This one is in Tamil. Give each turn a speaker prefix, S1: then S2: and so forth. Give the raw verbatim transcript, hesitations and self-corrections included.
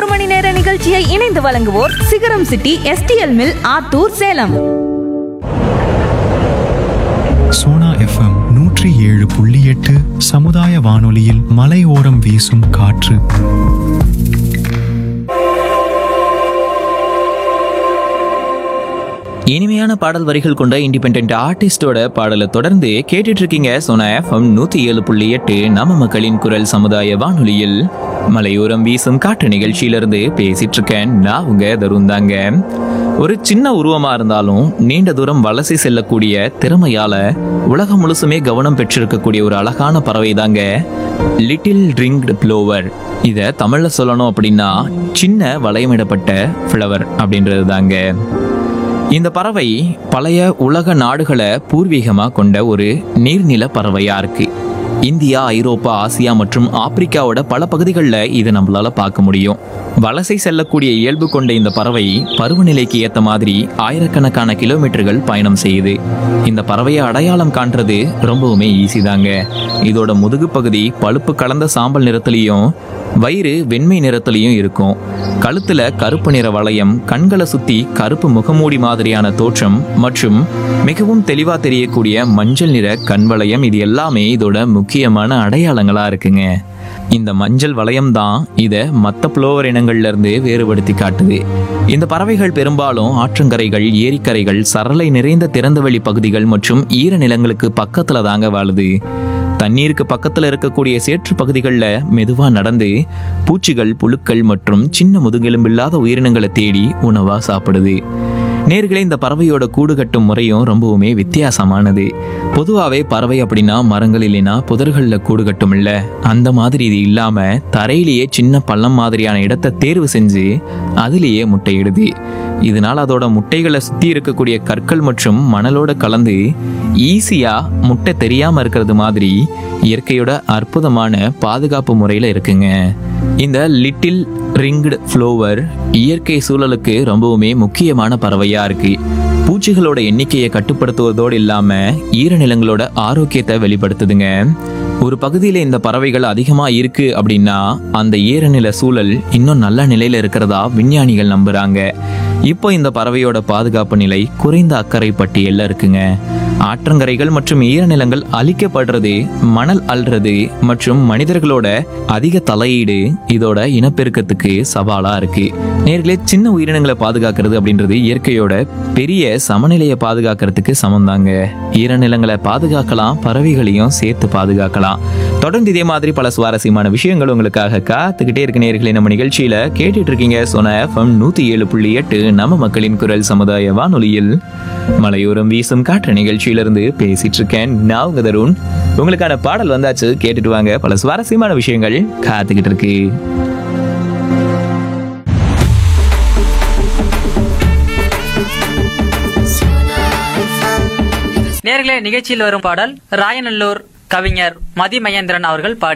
S1: மணி நேர நிகழ்ச்சியை இணைந்து வழங்குவோர் சிகரம் city STL mill Attur Salem.
S2: Sona FM நூற்றி ஏழு புள்ளி எட்டு சமுதாய வானொலியில் மலையோரம் வீசும் காற்று.
S3: இனிமையான பாடல் வரிகள் கொண்ட இண்டிபெண்டன்ட் ஆர்டிஸ்டோட பாடலை தொடர்ந்து கேட்டுட்டு இருக்கீங்க சோனா எஃப்எம் நூத்தி ஏழு புள்ளி எட்டு நம்ம மக்களின் குரல் சமுதாய வானொலியில் மலையோரம் வீசும் காற்று நிகழ்ச்சியிலிருந்து பேசிட்டு இருக்கேன். நான் உங்க தருண் தாங்க. ஒரு சின்ன உருவமா இருந்தாலும் நீண்ட தூரம் வலசை செல்லக்கூடிய திறமையால உலகம் முழுசுமே கவனம் பெற்றிருக்கக்கூடிய ஒரு அழகான பறவை தாங்க லிட்டில் ரிங்க்டு ப்ளோவர். இத தமிழ்ல சொல்லணும் அப்படின்னா சின்ன வளையமிடப்பட்ட ஃப்ளவர் அப்படின்றது தாங்க. இந்த பறவை பழைய உலக நாடுகளை பூர்வீகமா கொண்ட ஒரு நீர்நில பறவையா இருக்கு. இந்தியா, ஐரோப்பா, ஆசியா மற்றும் ஆப்பிரிக்காவோட பல பகுதிகளில் இதை நம்மளால பார்க்க முடியும். வலசை செல்லக்கூடிய இயல்பு கொண்ட இந்த பறவை பருவநிலைக்கு ஏற்ற மாதிரி ஆயிரக்கணக்கான கிலோமீட்டர்கள் பயணம் செய்யுது. இந்த பறவையை அடையாளம் காண்றது ரொம்பவுமே ஈஸி தாங்க. இதோட முதுகு பகுதி பழுப்பு கலந்த சாம்பல் நிறத்திலையும் வயிறு வெண்மை நிறத்திலையும் இருக்கும். கழுத்துல கருப்பு நிற வளையம், கண்களை சுத்தி கருப்பு முகமூடி மாதிரியான தோற்றம் மற்றும் மிகவும் தெளிவா தெரியக்கூடிய மஞ்சள் நிற கண் வளையம், இது எல்லாமே இதோட முக்கியமான அடையாளங்களா இருக்குங்க. இந்த மஞ்சள் வளையம் தான் இதை மற்ற புலோவர் இனங்கள்ல இருந்து வேறுபடுத்தி காட்டுது. இந்த பறவைகள் பெரும்பாலும் ஆற்றங்கரைகள், ஏரிக்கரைகள், சரளை நிறைந்த திறந்தவெளி பகுதிகள் மற்றும் ஈர நிலங்களுக்கு பக்கத்துல தாங்க வாழுது. தண்ணீருக்கு பக்கத்துல இருக்கக்கூடிய சேற்று பகுதிகளில் மெதுவா நடந்து பூச்சிகள், புழுக்கள் மற்றும் சின்ன முதுகெலும்பில்லாத உயிரினங்களை தேடி உணவா சாப்பிடுது. நேர்களே, இந்த பறவையோட கூடு கட்டும் முறையும் ரொம்பவுமே வித்தியாசமானது. பொதுவாகவே பறவை அப்படின்னா மரங்கள் இல்லைன்னா புதர்களில் கூடு கட்டும் இல்லை, அந்த மாதிரி இது இல்லாம தரையிலேயே சின்ன பள்ளம் மாதிரியான இடத்தை தேர்வு செஞ்சு அதுலேயே முட்டையிடுது. இதனால் அதோட முட்டைகளை சுற்றி இருக்கக்கூடிய கற்கள் மற்றும் மணலோட கலந்து ஈஸியா முட்டை தெரியாம இருக்கிறது மாதிரி இயற்கையோட அற்புதமான பாதுகாப்பு முறையில இருக்குங்க. இந்த லிட்டில் ரிங்க்டு ப்ளோவர் இயற்கை சூழலுக்கு ரொம்பவுமே முக்கியமான பறவையா இருக்கு. பூச்சிகளோட எண்ணிக்கையை கட்டுப்படுத்துவதோடு இல்லாம ஈரநிலங்களோட ஆரோக்கியத்தை வெளிப்படுத்துதுங்க. ஒரு பகுதியில இந்த பறவைகள் அதிகமா இருக்கு அப்படின்னா அந்த ஈரநில சூழல் இன்னும் நல்ல நிலையில இருக்கிறதா விஞ்ஞானிகள் நம்புறாங்க. இப்போ இந்த பறவையோட பாதுகாப்பு நிலை குறைந்த அக்கறை பட்டியல்ல இருக்குங்க. ஆற்றங்கரைகள் மற்றும் ஈரநிலங்கள் அழிக்கப்படுறது, மணல் அள்ளுறது மற்றும் மனிதர்களோட அதிக தலையீடு இதோட இனப்பெருக்கத்துக்கு சவாலா இருக்கு. நேர்களே, சின்ன உயிரினங்களை பாதுகாக்கிறது அப்படின்றது இயற்கையோட பெரிய சமநிலையை பாதுகாக்கிறதுக்கு சமம் தாங்க. ஈரநிலங்களை பாதுகாக்கலாம், பறவைகளையும் சேர்த்து பாதுகாக்கலாம். தொடர்ந்து இதே மாதிரி பல சுவாரஸ்யமான விஷயங்கள் உங்களுக்காக காத்துக்கிட்டே இருக்கு. நேர்களே, நம்ம நிகழ்ச்சியில கேட்டுட்டு இருக்கீங்க சோனா எஃப்எம் நூத்தி ஏழு புள்ளி எட்டு நம்ம மக்களின் குரல் சமுதாய வானொலியில் மலையோரம் வீசும் காற்று நிகழ்ச்சியிலிருந்து பேசிட்டு இருக்கேன். நான் உங்க தருண். உங்களுக்கான பாடல் வந்தாச்சு, கேட்டுட்டு வாங்க. பல சுவாரஸ்யமான விஷயங்கள் காத்துக்கிட்டு இருக்கு.
S4: நேர்களே, நிகழ்ச்சியில் வரும் பாடல் ராயநல்லூர் கவிஞர் மதி மகேந்திரன் அவர்கள் பாடி